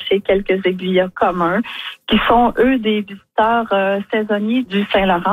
chez quelques aiguilleurs communs, qui sont, eux, des visiteurs saisonniers du Saint-Laurent.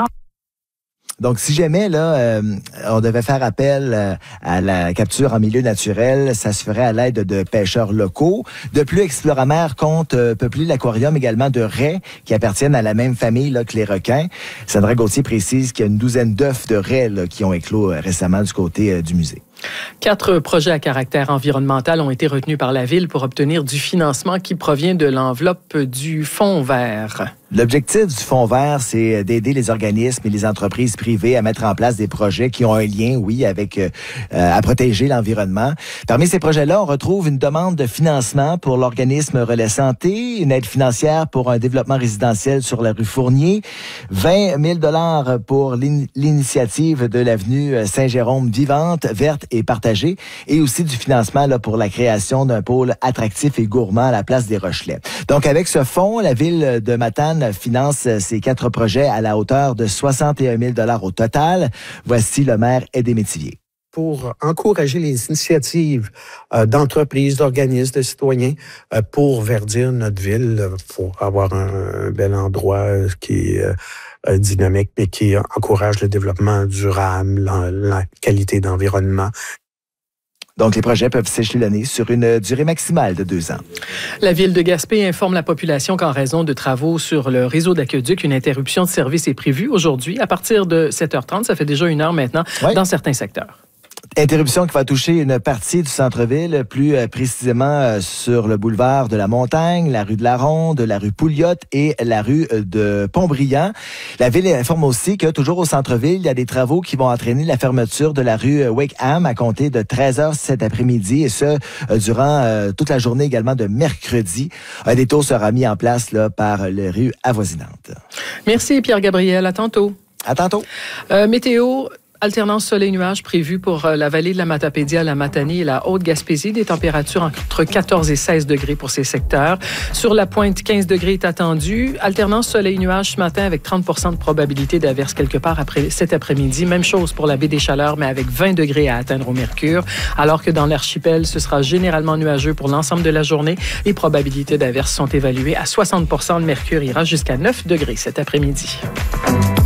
Donc, si jamais là, on devait faire appel à la capture en milieu naturel, ça se ferait à l'aide de pêcheurs locaux. De plus, Exploramer compte peupler l'aquarium également de raies qui appartiennent à la même famille là, que les requins. Sandra Gauthier précise qu'il y a une douzaine d'œufs de raies là, qui ont éclos récemment du côté du musée. 4 projets à caractère environnemental ont été retenus par la Ville pour obtenir du financement qui provient de l'enveloppe du Fonds vert. L'objectif du Fonds vert, c'est d'aider les organismes et les entreprises privées à mettre en place des projets qui ont un lien, oui, avec à protéger l'environnement. Parmi ces projets-là, on retrouve une demande de financement pour l'organisme Relais Santé, une aide financière pour un développement résidentiel sur la rue Fournier, 20 000 $ pour l'initiative de l'avenue Saint-Jérôme vivante, verte et partagée, et aussi du financement là, pour la création d'un pôle attractif et gourmand à la place des Rochelais. Donc, avec ce fonds, la Ville de Matane finance ces 4 projets à la hauteur de 61 000 $ au total. Voici le maire Aidé Métivier. Pour encourager les initiatives d'entreprises, d'organismes, de citoyens pour verdir notre ville, pour avoir un bel endroit qui est dynamique et qui encourage le développement durable, la qualité d'environnement. Donc, les projets peuvent s'échelonner sur une durée maximale de 2 ans. La Ville de Gaspé informe la population qu'en raison de travaux sur le réseau d'aqueduc, une interruption de service est prévue aujourd'hui à partir de 7h30. Ça fait déjà 1 heure maintenant dans certains secteurs. Interruption qui va toucher une partie du centre-ville, plus précisément sur le boulevard de la Montagne, la rue de la Ronde, la rue Pouliot et la rue de Pont-Brillant. La Ville informe aussi que, toujours au centre-ville, il y a des travaux qui vont entraîner la fermeture de la rue Wakeham à compter de 13h cet après-midi, et ce, durant toute la journée également de mercredi. Un détour sera mis en place là, par les rues avoisinantes. Merci Pierre-Gabriel, à tantôt. À tantôt. Météo. Alternance soleil-nuage prévue pour la vallée de la Matapédia, la Matanie et la Haute-Gaspésie. Des températures entre 14 et 16 degrés pour ces secteurs. Sur la pointe, 15 degrés est attendu. Alternance soleil-nuage ce matin avec 30 % de probabilité d'averse quelque part après cet après-midi. Même chose pour la baie des Chaleurs, mais avec 20 degrés à atteindre au mercure. Alors que dans l'archipel, ce sera généralement nuageux pour l'ensemble de la journée. Les probabilités d'averse sont évaluées à 60 %. Le mercure ira jusqu'à 9 degrés cet après-midi.